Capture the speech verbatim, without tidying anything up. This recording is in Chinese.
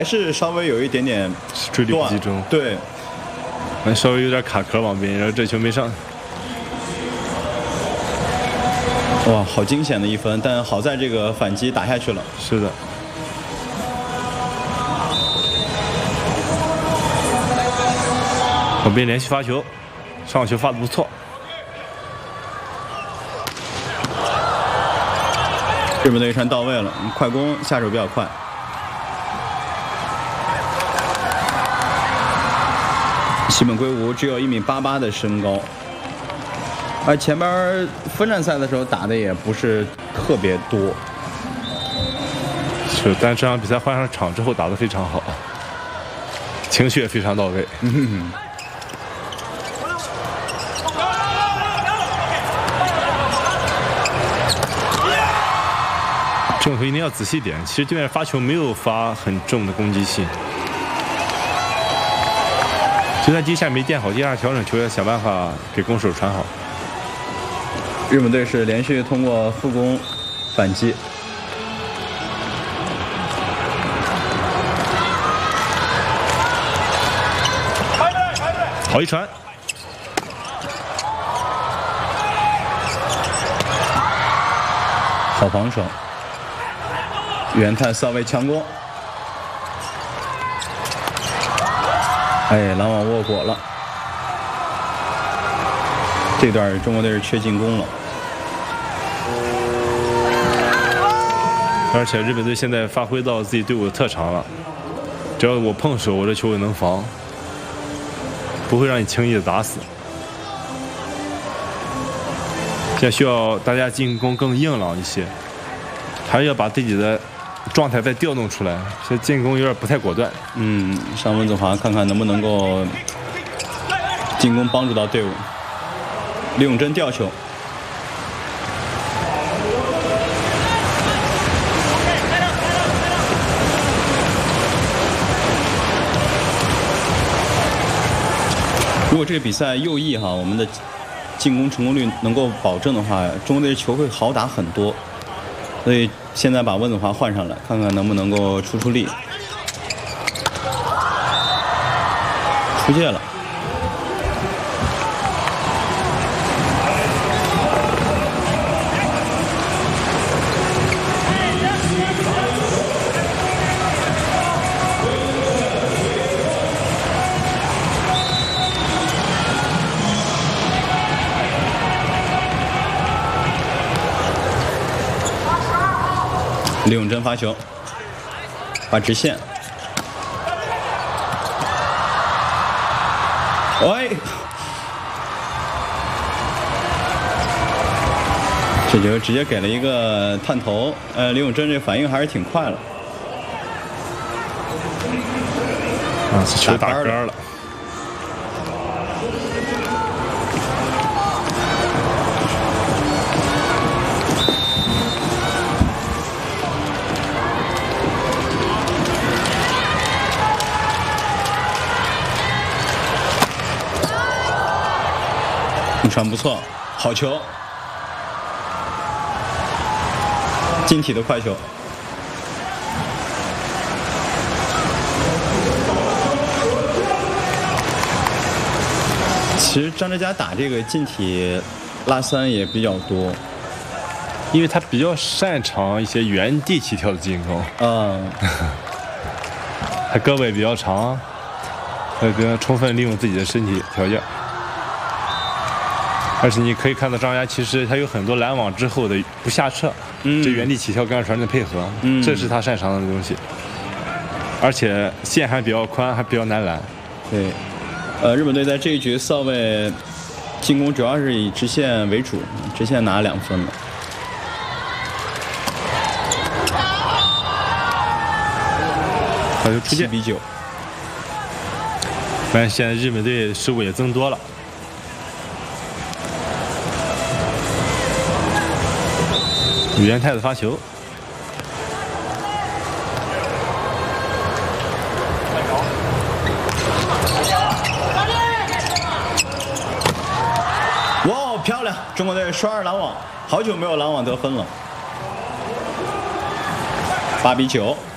还是稍微有一点点注意力不集中， 对， 稍微有点卡壳往边，然后这球没上。 哇，好惊险的一分，但好在这个反击打下去了。 是的。后边连续发球，上球发的不错。 日本队一传到位了，快攻下手比较快。西本圭吾只有一米八八的身高，而前边分站赛的时候打的也不是特别多。 是，但这场比赛换上场之后打得非常好，情绪也非常到位。 嗯。 这种球一定要仔细点。其实对面发球没有发很重的攻击性，就算第一下没垫好，第二调整球要想办法给攻手传好。 日本队是连续通过副攻反击。 好一传。 好防守。远泰稍微强攻，哎，拦网握果了。这段中国队是缺进攻了， 而且日本队现在发挥到自己队伍的特长了，只要我碰手，我这球也能防，不会让你轻易的打死。现在需要大家进攻更硬朗一些，还是要把自己的状态再调动出来，这进攻有点不太果断。 嗯，上温子华看看能不能够进攻帮助到队伍。李永珍吊球，如果这个比赛右翼哈，我们的进攻成功率能够保证的话，中国队球会好打很多。所以现在把温子华换上来，看看能不能够出出力。出界了。李永珍发球，发直线，喂，这球直接给了一个探头，呃，李永珍这反应还是挺快了。 啊，这球打杆了。 传不错，好球，近体的快球。其实张哲嘉打这个近体拉三也比较多， 因为他比较擅长一些原地起跳的进攻。 嗯， 他胳膊也比较长，他跟充分利用自己的身体条件。而且你可以看到张家其实他有很多拦网之后的不下撤，嗯、这原地起跳跟二传的配合，嗯、这是他擅长的东西。而且线还比较宽，还比较难拦。 对，呃，日本队在这一局扫位进攻主要是以直线为主，直线拿两分了。 他就出界七比九。 但现在日本队失误也增多了。袁泰的发球， 哇，漂亮！中国队双二拦网，好久没有拦网得分了，八比九。